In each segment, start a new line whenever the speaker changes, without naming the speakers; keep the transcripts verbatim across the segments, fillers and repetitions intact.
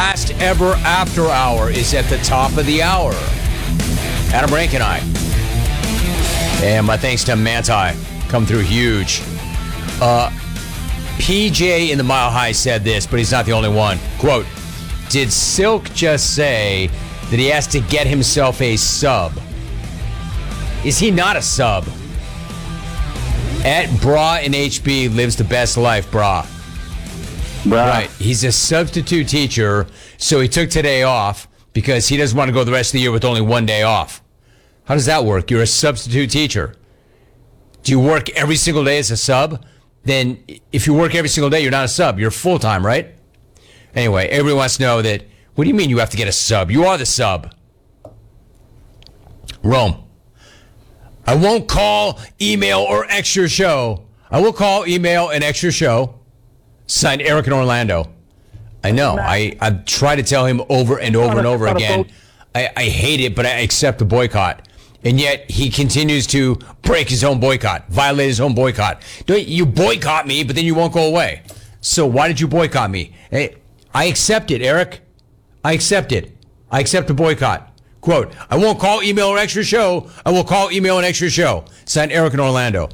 last ever after hour is at the top of the hour. Adam Rank and I. And my thanks to Manti. Come through huge. Uh, P J in the Mile High said this, but he's not the only one. Quote, did Silk just say that he has to get himself a sub? Is he not a sub? At Bra in H B lives the best life, Bra. Bra. Right. He's a substitute teacher, so he took today off because he doesn't want to go the rest of the year with only one day off. How does that work? You're a substitute teacher. Do you work every single day as a sub? Then if you work every single day, you're not a sub. You're full-time, right? Anyway, everyone wants to know that, what do you mean you have to get a sub? You are the sub. Rome. I won't call, email, or extra show. I will call, email, and extra show. Signed Eric in Orlando. I know. I, I've tried to tell him over and over and over again. I, I hate it, but I accept the boycott. And yet he continues to break his own boycott, violate his own boycott. Don't you boycott me, but then you won't go away. So why did you boycott me? Hey, I accept it, Eric. I accept it. I accept the boycott. Quote, I won't call, email, or extra show. I will call, email, and extra show. Signed Eric in Orlando.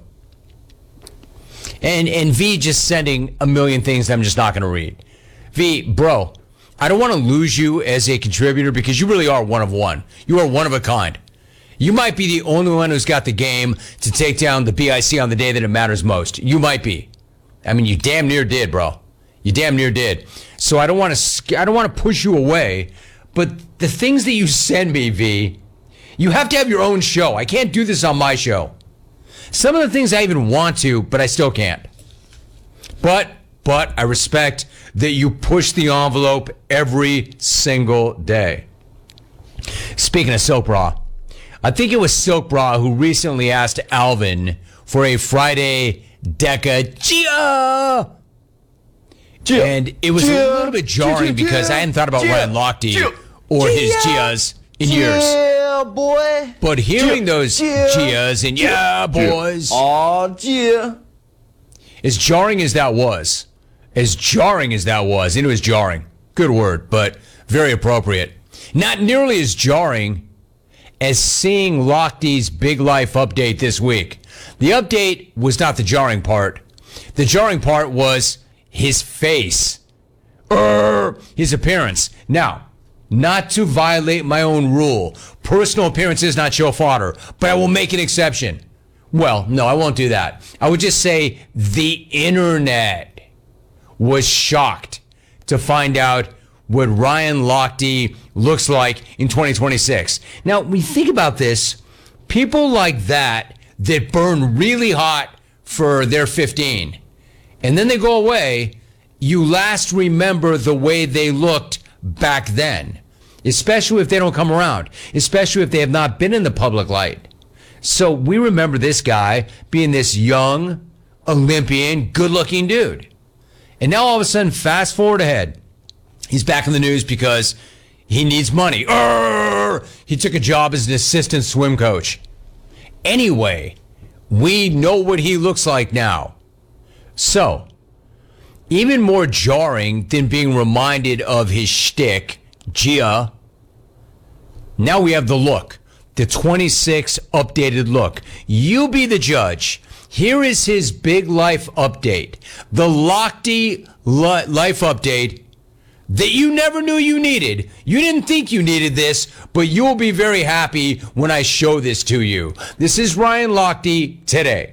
And and V just sending a million things that I'm just not going to read. V, bro, I don't want to lose you as a contributor because you really are one of one. You are one of a kind. You might be the only one who's got the game to take down the B I C on the day that it matters most. You might be. I mean, you damn near did, bro. You damn near did. So I don't want to I don't want to push you away, but the things that you send me, V, you have to have your own show. I can't do this on my show. Some of the things I even want to, but I still can't. But but I respect that you push the envelope every single day. Speaking of Silk Bra, I think it was Silk Bra who recently asked Alvin for a Friday Deca Gia. Gia. And it was Gia. a little bit jarring Gia. because Gia. I hadn't thought about Gia. Ryan Lochte Gia. or Gia. his Gias in Gia, years.
Yeah, boy.
But hearing Gia. those Gia. Gias and Gia. yeah, boys.
Oh, Gia.
As jarring as that was, as jarring as that was, and it was jarring. Good word, but very appropriate. Not nearly as jarring as seeing Lochte's Big Life update this week. The update was not the jarring part. The jarring part was his face. Urgh, his appearance. Now, not to violate my own rule. Personal appearance is not show fodder, but I will make an exception. Well, no, I won't do that. I would just say the internet was shocked to find out what Ryan Lochte looks like in twenty twenty-six. Now, when you think about this, people like that, that burn really hot for their fifteen, and then they go away, you last remember the way they looked back then, especially if they don't come around, especially if they have not been in the public light. So we remember this guy being this young, Olympian, good-looking dude. And now all of a sudden, fast forward ahead, he's back in the news because he needs money. Urgh! He took a job as an assistant swim coach. Anyway, we know what he looks like now. So, even more jarring than being reminded of his shtick, Gia, now we have the look. The twenty-six updated look. You be the judge. Here is his Big Life update. The Lochte li- Life update that you never knew you needed. You didn't think you needed this, but you'll be very happy when I show this to you. This is Ryan Lochte today.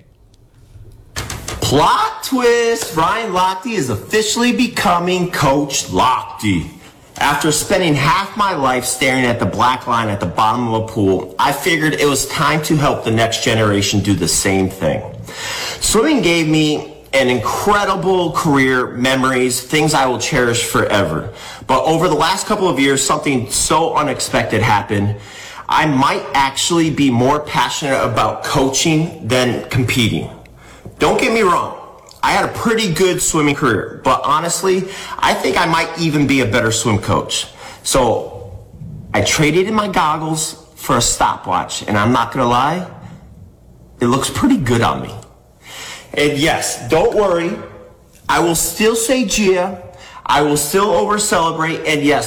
Plot twist. Ryan Lochte is officially becoming Coach Lochte. After spending half my life staring at the black line at the bottom of a pool, I figured it was time to help the next generation do the same thing. Swimming gave me an incredible career, memories, things I will cherish forever. But over the last couple of years, something so unexpected happened. I might actually be more passionate about coaching than competing. Don't get me wrong. I had a pretty good swimming career, but honestly, I think I might even be a better swim coach. So I traded in my goggles for a stopwatch, and I'm not gonna lie, it looks pretty good on me. And yes, don't worry, I will still say Gia, I will still over celebrate, and yes,